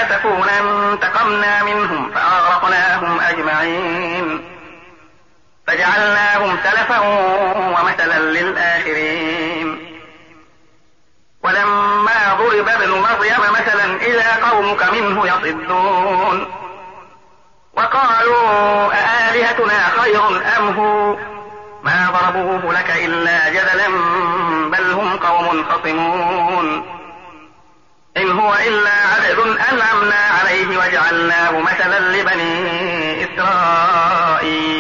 آسفونا انتقمنا منهم فأغرقناهم أجمعين فجعلناهم سلفا ومثلا للآخرين. ولما ضرب ابن مريم مثلا إذا قومك منه يصدون وقالوا أآلهتنا خير أم هو ما ضربوه لك إلا جدلا بل هم قوم خصمون. إن هو إلا عبد أنعمنا عليه وجعلناه مثلا لبني إسرائيل.